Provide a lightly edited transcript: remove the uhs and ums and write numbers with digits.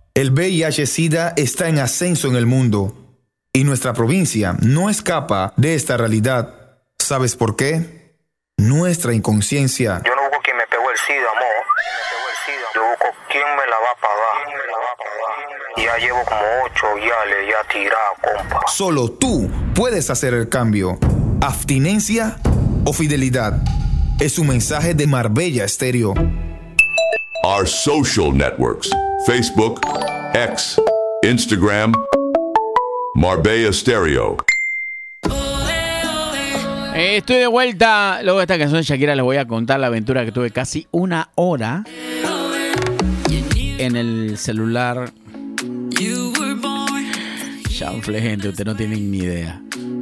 El VIH-Sida está en ascenso en el mundo y nuestra provincia no escapa de esta realidad. ¿Sabes por qué? Nuestra inconsciencia. Yo no busco quien me pegó el SIDA, amor. Yo busco quién me la va a pagar. Ya llevo como 8 viales ya tirado, compa. Solo tú puedes hacer el cambio. Abstinencia o fidelidad. Es un mensaje de Marbella Estéreo. Our social networks: Facebook, X, Instagram, Marbella Stereo. Estoy de vuelta. Luego de esta canción, Shakira, les voy a contar la aventura que tuve casi 1 hora en el celular. Chanfle, gente, ustedes no tienen ni idea.